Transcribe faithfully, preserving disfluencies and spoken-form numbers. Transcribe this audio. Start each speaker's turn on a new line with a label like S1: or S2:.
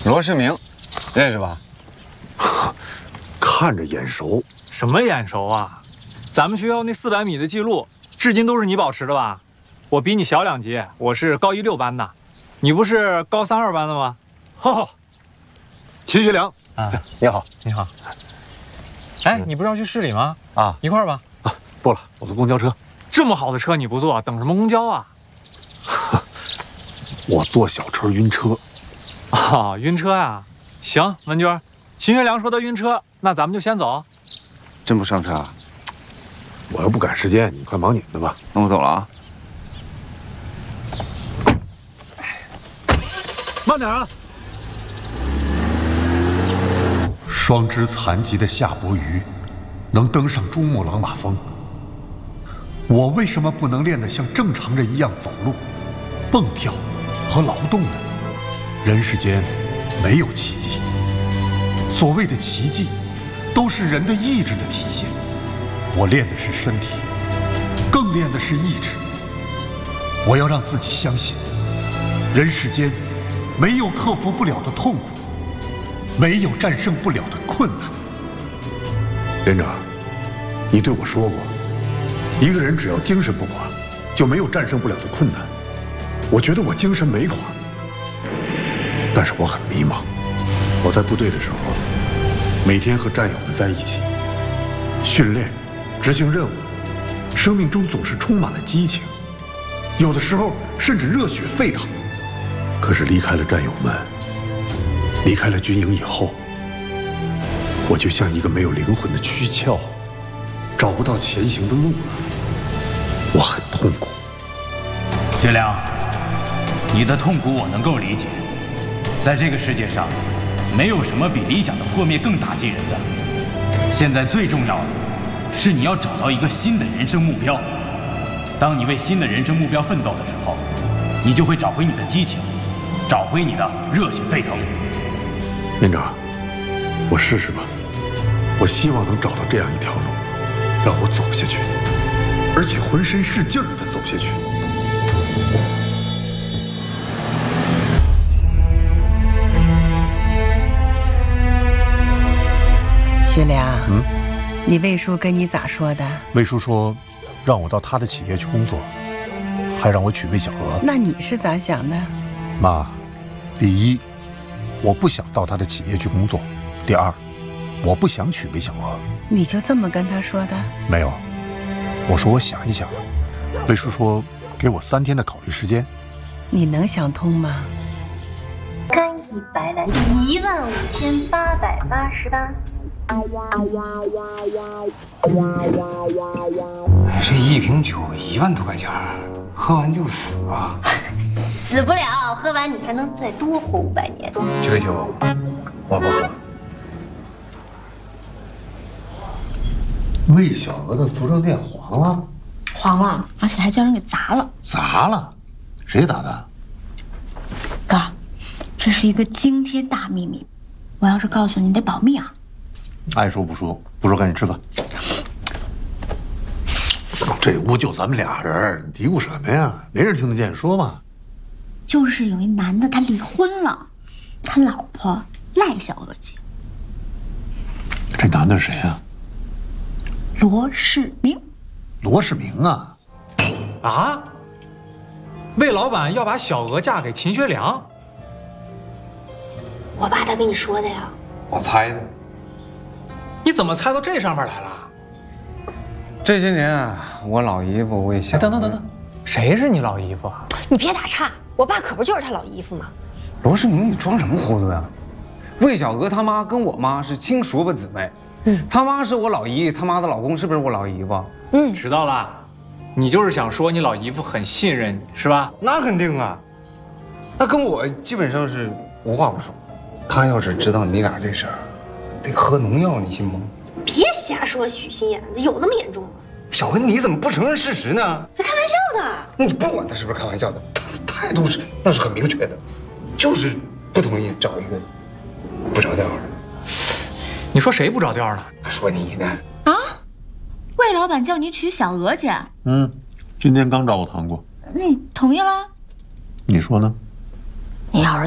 S1: 罗世明，认识吧？
S2: 看着眼熟。
S3: 什么眼熟啊？咱们学校那四百米的记录，至今都是你保持的吧？我比你小两级，我是高一六班的，你不是高三二班的吗？哦，
S2: 秦学良
S3: 啊，
S1: 你好，
S3: 你好。哎，你不是要去市里吗？
S1: 啊，
S3: 一块儿吧。
S2: 啊，不了，我坐公交车。
S3: 这么好的车你不坐，等什么公交啊？
S2: 我坐小车晕车。
S3: 啊，晕车呀？行，文娟，秦学良说他晕车，那咱们就先走。
S1: 真不上车啊？
S2: 我又不赶时间，你快忙你的吧。
S1: 那我走了啊。
S2: 慢点啊！
S4: 双肢残疾的夏伯渝能登上珠穆朗玛峰，我为什么不能练得像正常人一样走路、蹦跳和劳动呢？人世间没有奇迹，所谓的奇迹都是人的意志的体现。我练的是身体，更练的是意志。我要让自己相信，人世间没有克服不了的痛苦，没有战胜不了的困难。
S2: 连长，你对我说过，一个人只要精神不垮，就没有战胜不了的困难。我觉得我精神没垮，但是我很迷茫。我在部队的时候，每天和战友们在一起，训练、执行任务，生命中总是充满了激情，有的时候甚至热血沸腾。可是离开了战友们，离开了军营以后，我就像一个没有灵魂的躯壳，找不到前行的路了。我很痛苦。
S5: 学良，你的痛苦我能够理解。在这个世界上，没有什么比理想的破灭更打击人的。现在最重要的是你要找到一个新的人生目标。当你为新的人生目标奋斗的时候，你就会找回你的激情，找回你的热血沸腾。
S2: 连长，我试试吧。我希望能找到这样一条路，让我走下去，而且浑身是劲儿地走下去。
S6: 学良，
S4: 嗯，
S6: 你魏叔跟你咋说的？
S4: 魏叔说，让我到他的企业去工作，还让我娶魏小娥。
S6: 那你是咋想的？
S4: 妈，第一，我不想到他的企业去工作；第二，我不想娶魏小娥。
S6: 你就这么跟他说的？
S4: 没有，我说我想一想。魏叔说给我三天的考虑时间。
S6: 你能想通吗？
S7: 干邑白兰地一万五千八百八十八。
S1: 这一瓶酒一万多块钱，喝完就死啊？
S7: 死不了，喝完你还能再多活五百年。
S1: 这个酒我不喝。
S2: 魏小娥的服装店黄了，
S8: 黄了，而且还叫人给砸了。
S2: 砸了？谁打的？
S8: 哥，这是一个惊天大秘密，我要是告诉你，得保密啊。
S4: 爱说不说，不说赶紧吃饭。
S2: 这屋就咱们俩人，你嘀咕什么呀？没人听得见，说嘛。
S8: 就是有一男的，他离婚了，他老婆赖小娥姐。
S2: 这男的是谁呀？
S8: 罗世明。
S2: 罗世明啊！
S3: 啊？魏老板要把小娥嫁给秦学良？
S7: 我爸他跟你说的呀。
S1: 我猜的。
S3: 你怎么猜到这上面来了？
S1: 这些年啊，我老姨夫为小……
S3: 哎，等等等等，谁是你老姨夫啊？
S9: 你别打岔，我爸可不就是他老姨夫吗？
S1: 罗世明，你装什么糊涂呀？魏小娥他妈跟我妈是亲叔伯姊妹，嗯，他妈是我老姨，他妈的老公是不是我老姨夫？
S9: 嗯，
S3: 知道了，你就是想说你老姨夫很信任你，是吧？
S1: 那肯定啊，那跟我基本上是无话不说。他要是知道你俩这事儿，得喝农药，你信吗？
S7: 别瞎说，许心眼子，有那么严重吗？
S1: 小恩，你怎么不承认事实呢？
S7: 在开玩笑的。
S1: 你不管他是不是开玩笑的，他的态度是那是很明确的，就是不同意找一个不着调的。
S3: 你说谁不着调呢？
S1: 还说你呢？
S8: 啊？魏老板叫你娶小娥姐？
S4: 嗯，今天刚找我谈过。
S8: 那你同意了？
S4: 你说呢？
S8: 你要是